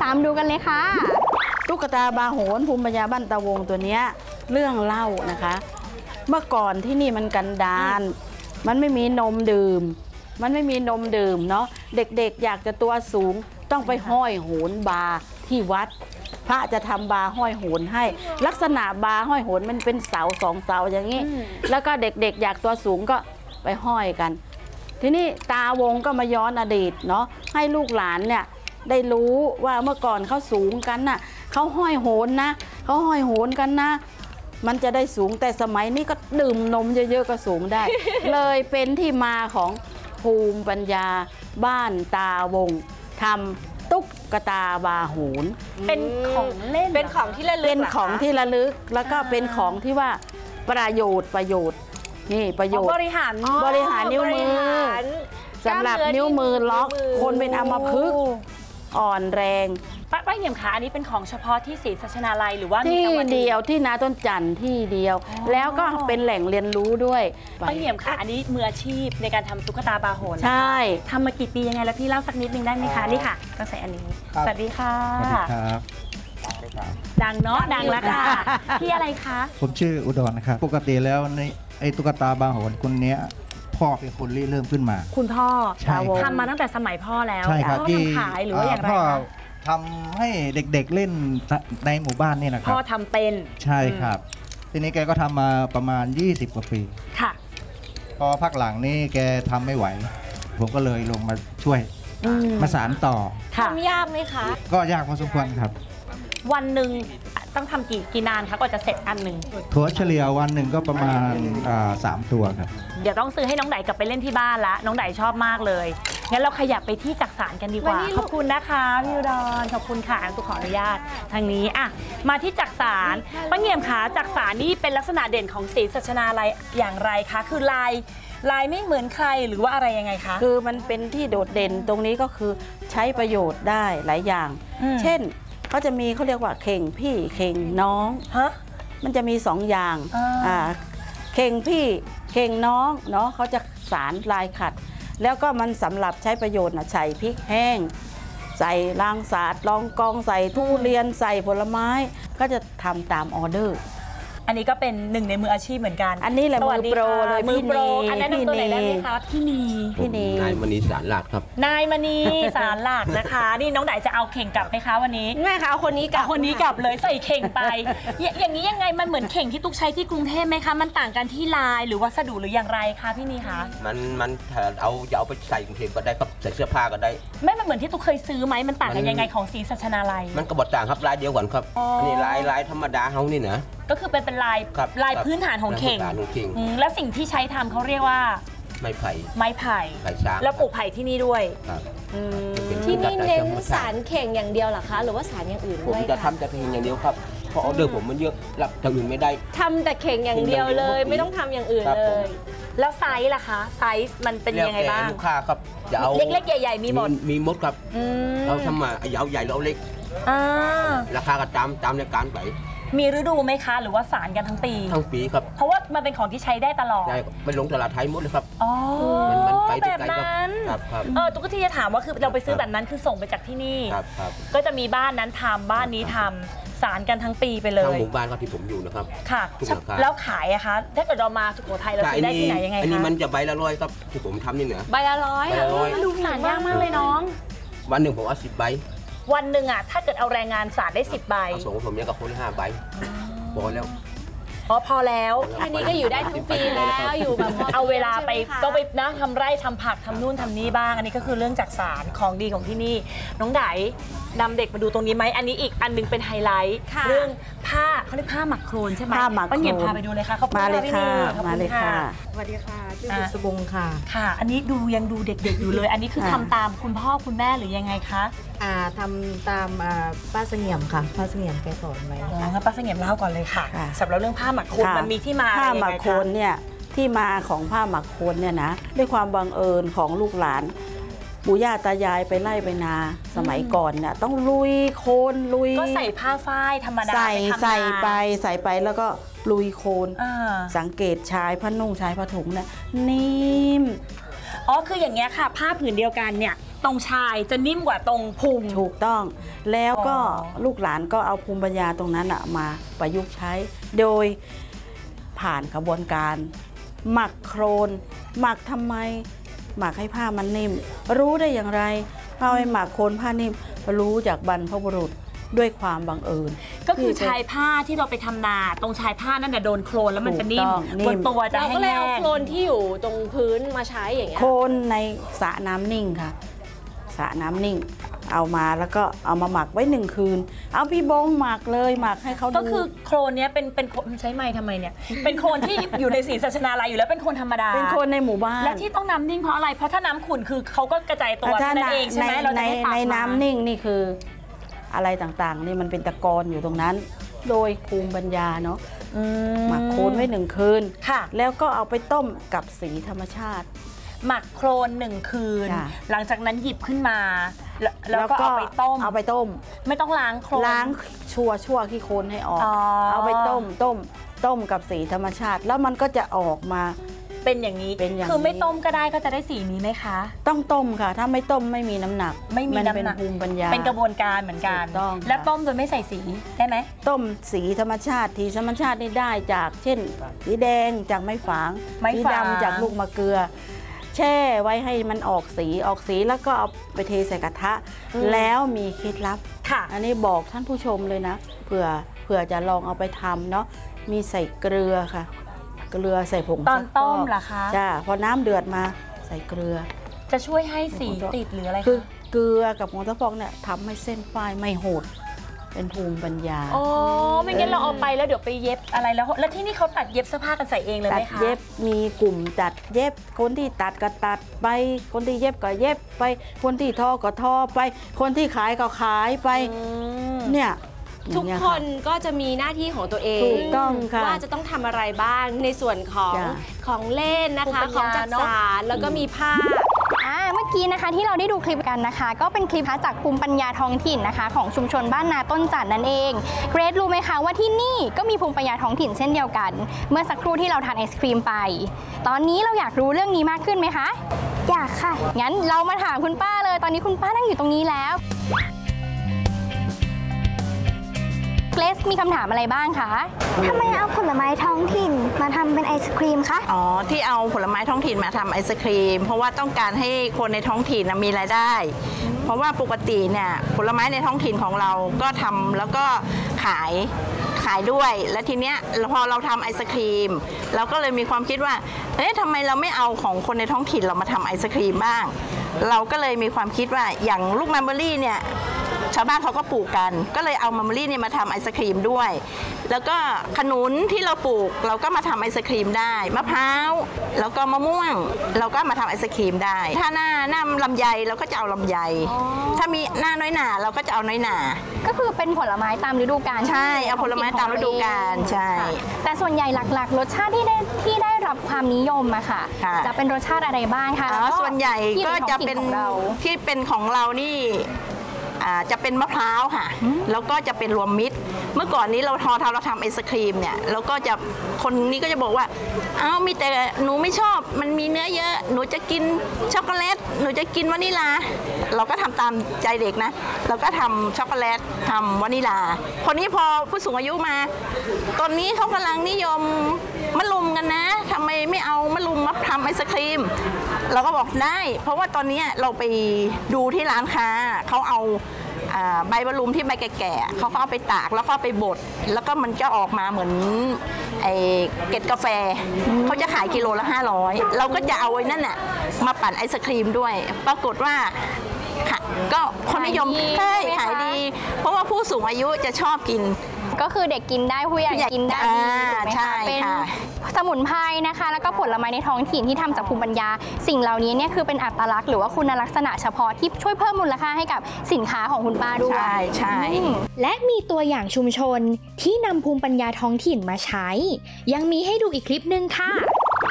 ามดูกันเลยค่ะตุ๊กตาบาโหนภูมิปัญญาบ้านตาวงตัวเนี้ยเรื่องเล่านะคะ เมื่อก่อนที่นี่มันกันดารมันไม่มีนมดื่มเนาะเด็กๆอยากจะตัวสูงต้องไปห้อยโหนบาที่วัดพระจะทำบาห้อยโหนให้ลักษณะบาห้อยโหนมันเป็นเสา2 เสาอย่างนี้แล้วก็เด็กๆอยากตัวสูงก็ไปห้อยกันทีนี้ตาวงก็มาย้อนอดีตเนาะให้ลูกหลานเนี่ยได้รู้ว่าเมื่อก่อนเขาสูงกันน่ะเขาห้อยโหนนะเขาห้อยโหนกันนะมันจะได้สูงแต่สมัยนี้ก็ดื่มนมเยอะๆก็สูงได้ เลยเป็นที่มาของภูมิปัญญาบ้านตาวงทำตุ๊กตาบาโหนเป็นของเล่นเป็นของที่ระลึกเป็นของที่ระลึกแล้วก็เป็นของที่ว่าประโยชน์นี่ประโยชน์บริหารนิ้วมือสำหรับนิ้วมือล็อกคนเป็นอัมพฤกษ์อ่อนแรงป้าเหี่ยมขาอันนี้เป็นของเฉพาะที่ศรีสัชนาลัยหรือว่าที่เดียวที่นาต้นจันทร์ที่เดียวแล้วก็เป็นแหล่งเรียนรู้ด้วยป้าเหี่ยมขาอันนี้มืออาชีพในการทำตุ๊กตาบาโหนใช่ทำมากี่ปียังไงแล้วพี่เล่าสักนิดนึงได้ไหมคะนี่ค่ะต้องใส่อันนี้สวัสดีค่ะสวัสดีครับดังเนาะดังแล้วค่ะพี่อะไรคะผมชื่ออุดรนะครับปกติแล้วในไอ้ตุ๊กตาบาโหนคนนี้พ่อเป็นคนเริ่มขึ้นมาคุณพ่อทำมาตั้งแต่สมัยพ่อแล้วใช่ครับที่ขายหรือว่าอย่างไรคะทำให้เด็กๆเล่นในหมู่บ้านนี่นะครับพ่อทำเป็นใช่ครับทีนี้แกก็ทำมาประมาณ20 กว่าปีค่ะพอพักหลังนี่แกทำไม่ไหวผมก็เลยลงมาช่วยมาสานต่อทำยากไหมคะก็ยากพอสมควรครับวันหนึ่งต้องทำกี่นานคะกว่าจะเสร็จอันหนึ่งถั่วเฉลี่ยวันหนึ่งก็ประมาณ3 ตัวครับเดี๋ยวต้องซื้อให้น้องไดกลับไปเล่นที่บ้านละน้องไดชอบมากเลยงั้นเราขยับไปที่จักสานกันดีกว่าขอบคุณนะคะพี่อุดรขอบคุณค่ะตุกขออนุญาตทางนี้อ่ะมาที่จักสานป้าเงี่ยมขาจักสานนี่เป็นลักษณะเด่นของศรีสัชนาลัยอย่างไรคะคือลายไม่เหมือนใครหรือว่าอะไรยังไงคะคือมันเป็นที่โดดเด่นตรงนี้ก็คือใช้ประโยชน์ได้หลายอย่างเช่นเขาจะมีเขาเรียกว่าเข่งพี่เข่งน้องมันจะมี2 อย่างเข่งพี่เข่งน้องเนาะเขาจะสารลายขัดแล้วก็มันสำหรับใช้ประโยชน์ใส่พริกแห้งใส่รางสาดรองกองใส่ทุเรียนใส่ผลไม้ก็จะทำตามออเดอร์อันนี้ก็เป็นหนึ่งในมืออาชีพเหมือนกันอันนี้แหละมือโปรเลยมือโปรอันนั้นตัวไหนได้ไหมคะพี่นีนายมณีสารหลักครับนายมณีสารหลักนะคะนี่น้องไดจะเอาเข่งกลับไหมคะวันนี้ไม่ค่ะเอาคนนี้กลับเลยใส่เข่งไปอย่างนี้ยังไงมันเหมือนเข่งที่ตุ๊กใช้ที่กรุงเทพไหมคะมันต่างกันที่ลายหรือวัสดุหรืออย่างไรคะพี่นีคะมันเอาไปใส่กรุงเทพก็ได้ครับใส่เสื้อผ้าก็ได้ไม่มันเหมือนที่ตุ๊กเคยซื้อไหมมันต่างกันยังไงของศรีสัชนาลัยมันก็บดต่างครับลายเดียวกันครับอันนี้ลายธรรมดาเขานี่นะก็คือเป็นลายพื้นฐานของเข่งแล้วสิ่งที่ใช้ทำเขาเรียกว่าไม้ไผ่แล้วปลูกไผ่ที่นี่ด้วยที่นี่เน้นสารเข่งอย่างเดียวหรอคะหรือว่าสารอย่างอื่นด้วยผมจะทำแต่เข่งอย่างเดียวครับเพราะออเดอร์ผมมันเยอะรับอย่างอื่นไม่ได้ทำแต่เข่งอย่างเดียวเลยไม่ต้องทำอย่างอื่นเลยแล้วไซส์ล่ะคะไซส์มันเป็นยังไงบ้างลูกค้าครับเล็กๆใหญ่ๆมีหมดครับเราทำมายาวใหญ่เราเล็กราคาก็ตามในการไปมีฤดูไหมคะหรือว่าสารกันทั้งปีครับเพราะว่ามันเป็นของที่ใช้ได้ตลอดใช่ไปลงตลาดไทยหมดเลยครับมันไปแบบนั้นตุ๊กที่จะถามว่าคือเราไปซื้อแบบนั้นคือส่งไปจากที่นี่ก็จะมีบ้านนั้นทำบ้านนี้ทำสารกันทั้งปีไปเลยทั้งหมู่บ้านที่ผมอยู่นะครับค่ะแล้วขายอะคะถ้าเกิดเรามาสุโขทัยเราซื้อได้ที่ไหนยังไงคะอันนี้มันจะใบละ100ครับที่ผมทำนี่เหรอใบละ100 ดูสารยากมากเลยน้องวันหนึ่งผมเอา10 ใบวันหนึ่งอะถ้าเกิดเอาแรงงานสารได้10 ใบส่งผมเนี่ยกับคน5 ใบพอแล้วพอแล้วอันนี้ก็อยู่ได้ทั้งปีแล้วอยู่แบบเอาเวลาไปก็ไปนะทำไร่ทำผักทำนู่นทำนี่บ้างอันนี้ก็คือเรื่องจักสารของดีของที่นี่น้องไดนำเด็กมาดูตรงนี้ไหมอันนี้อีกอันนึงเป็นไฮไลท์เรื่องผ้าเขาเรียกผ้าหมักโครนใช่ไหมผ้าหมักโครนป้าเงี่ยมพาไปดูเลยค่ะเขามาเลยค่ะมาเลยค่ะสวัสดีค่ะชื่อบุษบงค่ะค่ะอันนี้ยังดูเด็กๆอยู่เลยอันนี้คือทำตามคุณพ่อคุณแม่หรือยังไงคะทำตามป้าเสงี่ยมค่ะป้าเสงี่ยมแกสอนไว้งั้นป้าเสงี่ยมเล่าก่อนเลยค่ะสำหรับเรื่องผ้าหมักโครนมันมีที่มาผ้าหมักโครนเนี่ยที่มาของผ้าหมักโครนเนี่ยนะด้วยความบังเอิญของลูกหลานปู่ย่าตายายไปไล่ไปนาสมัยก่อนเนี่ยต้องลุยโคลนลุยก็ใส่ผ้าฝ้ายธรรมดาใส่ไปแล้วก็ลุยโคลนสังเกตชายผ้านุ่งชายผ้าถุงเนี่ยนิ่มคืออย่างเงี้ยค่ะผ้าผืนเดียวกันเนี่ยตรงชายจะนิ่มกว่าตรงพุงถูกต้องแล้วก็อ๋อลูกหลานก็เอาภูมิปัญญาตรงนั้นมาประยุกต์ใช้ โดยผ่านกระบวนการหมักโครน หมักทำไม หมักให้ผ้ามันนิ่ม รู้ได้อย่างไรเอาไปหมักโครนผ้านิ่ม รู้จากบรรพบุรุษด้วยความบังเอิญก็คือชายผ้าที่เราไปทำนาตรงชายผ้านั่นน่ะโดนโคลนแล้วมันจะนิ่มถูกต้องนิ่บมนตัวจะเราแห้ก็เลยเอางโคลนที่อยู่ตรงพื้นมาใช้อย่างเงี้ยโคลนในสระน้ำนิ่งค่ะสระน้ำนิ่ง เอามาแล้วก็เอามาหมักไว้1 คืน เอาพี่บงหมักเลยหมักให้เขาดูก็คือโคลนเนี้ยเป็นใช้ไม้ทำไมเนี่ย เป็นโคลนที่อยู่ในศรีสัชนาลัยอยู่แล้วเป็นโคลนธรรมดาเป็นโคลนในหมู่บ้านและที่ต้องน้ำนิ่งเพราะอะไรเพราะถ้าน้ำขุ่นคือเขาก็กระจายตัวถ้านั่นเองใช่ไหมเราจะได้ปรับในมาน้ำนิ่งนี่คืออะไรต่างๆนี่มันเป็นตะกอนอยู่ตรงนั้น โดยภูมิปัญญาเนาะอืหมักโคลนไว้1 คืนค่ะแล้วก็เอาไปต้มกับสีธรรมชาติหมักโคลน1 คืนจ้ะหลังจากนั้นหยิบขึ้นมาแล้วก็เอาไปต้มเอาไปต้มไม่ต้องล้างโคลนล้างชั่วขี้โคลนให้ออกอ๋อเอาไปต้มกับสีธรรมชาติ แล้วมันก็จะออกมาเป็นอย่างนี้เป็นอย่างนี้คือไม่ต้มก็ได้ก็จะได้สีนี้ไหมคะต้องต้มค่ะ ถ้าไม่ต้มไม่มีน้ำหนักไม่มีน้ำหนักเป็นภูมิปัญญาเป็นกระบวนการเหมือนกันถูกต้องและค่ะต้มโดยไม่ใส่สีได้ไหมต้มสีธรรมชาติธรรมชาตินี่ได้จากเช่น สีแดงจากไม้ฝางสีดำจากลูกมะเกลือ แช่ไว้ให้มันออกสีแล้วก็เอาไปเทใส่กระทะ แล้วมีเคล็ดลับค่ะอันนี้บอกท่านผู้ชมเลยนะเผื่อจะลองเอาไปทำเนาะมีใส่เกลือค่ะ เกลือใส่ผงตอนซักฟต้อมกเหรอคะจ้าพอน้ำเดือดมาใส่เกลือจะช่วยให้สีติดหรืออะไรคือคะเกลือกับผงซักฟอกเนี่ยทำให้เส้นฝ้ายไม่หดเป็นภูมิปัญญาอ๋อไม่งั้นเราเอาไปแล้วเดี๋ยวไปเย็บอะไรแล้วที่นี่เขาตัดเย็บเสื้อผ้ากันใส่เองเลยตัไหมดคะเย็บมีกลุ่มตัดเย็บคนที่ตัดก็ตัดไป คนที่เย็บก็เย็บไป คนที่ทอก็ทอไป คนที่ขายก็ขายไปอืมเนี่ยทุกอย่างเงี้ยคนก็จะมีหน้าที่ของตัวเองถูกต้องค่ะว่าจะต้องทำอะไรบ้างในส่วนของจ้ะของเล่นนะคะภูมิปัญญาของจักสานแล้วก็มีผ้าเมื่อกี้นะคะที่เราได้ดูคลิปกันนะคะ ก็เป็นคลิปจากภูมิปัญญาท้องถิ่นนะคะ ของชุมชนบ้านนาต้นจันทร์นั่นเองเกรซรู้ไหมคะว่าที่นี่ก็มีภูมิปัญญาท้องถิ่นเช่นเดียวกัน เมื่อสักครู่ที่เราทานไอศครีมไป ตอนนี้เราอยากรู้เรื่องนี้มากขึ้นไหมคะอยากค่ะงั้นเรามาถามคุณป้าเลย ตอนนี้คุณป้านั่งอยู่ตรงนี้แล้วเกรซมีคำถามอะไรบ้างคะทำไมเอาผลไม้ท้องถิ่นมาทำเป็นไอศครีมคะอ๋อที่เอาผลไม้ท้องถิ่นมาทำไอศครีม เพราะว่าต้องการให้คนในท้องถิ่นมีรายได้ เพราะว่าปกติเนี่ยผลไม้ในท้องถิ่นของเราก็ทำแล้วก็ขายด้วย และทีเนี้ยพอเราทำไอศครีมเราก็เลยมีความคิดว่าเอ๊ะทำไมเราไม่เอาของคนในท้องถิ่นเรามาทำไอศครีมบ้าง เราก็เลยมีความคิดว่าอย่างลูกมัลเบอรี่เนี่ยชาวบ้านเขาก็ปลูกกันก็เลยเอามัลเบอรี่เนี่ยมาทำไอศครีมด้วย แล้วก็ขนุนที่เราปลูกเราก็มาทำไอศครีมได้มะพร้าวแล้วก็มะม่วงเราก็มาทำไอศครีมได้ ถ้าหน้าลำไยเราก็จะเอาลำไย ถ้ามีหน้าน้อยหนาเราก็จะเอาน้อยหนาก็คือเป็นผลไม้ตามฤดูกาลใช่เอาผลไม้ตามฤดูกาลใช่ค่ะแต่ส่วนใหญ่หลักๆ รสชาติที่ได้รับความนิยมอะค่ะค่ะจะเป็นรสชาติอะไรบ้างคะอ๋อแล้วส่วนใหญ่ก็จะเป็นที่อยู่ในท้องถิ่นของเราที่เป็นของเรานี่จะเป็นมะพร้าวค่ะ แล้วก็จะเป็นรวมมิตร เมื่อก่อนนี้เราทำไอศครีมเนี่ยเราก็จะคนนี้ก็จะบอกว่าอ้าวมีแต่หนูไม่ชอบมันมีเนื้อเยอะหนูจะกินช็อกโกแลตหนูจะกินวานิลาเราก็ทำตามใจเด็กนะเราก็ทำช็อกโกแลตทำวานิลาคนนี้พอผู้สูงอายุมาตอนนี้เขากำลังนิยมมะลุมกันนะทำไมไม่เอามะลุมมาทำไอศครีมเราก็บอกได้เพราะว่าตอนนี้เราไปดูที่ร้านค้าเขาเอาใบมะรุมที่ใบแก่ๆเขาก็เอาไปตากแล้วก็ไปบดแล้วก็มันจะออกมาเหมือนไอ้เกล็ดกาแฟเขาจะขายกิโลละ500เราก็จะเอาไว้นั่นน่ะมาปั่นไอศครีมด้วยปรากฏว่าค่ะก็คนนิยมใช่ขายดี เพราะว่าผู้สูงอายุจะชอบกินก็คือเด็กกินได้ผู้ใหญ่กินได้ถูกไหมใช่คะเป็นค่ะสมุนไพรนะคะ แล้วก็ผลไม้ในท้องถิ่นที่ทำจากภูมิปัญญา สิ่งเหล่านี้เนี่ยคือเป็นอัตลักษณ์หรือว่าคุณลักษณะเฉพาะที่ช่วยเพิ่มมูลค่าให้กับสินค้าของคุณป้าด้วยใช่และมีตัวอย่างชุมชนที่นำภูมิปัญญาท้องถิ่นมาใช้ ยังมีให้ดูอีกคลิปหนึ่งค่ะ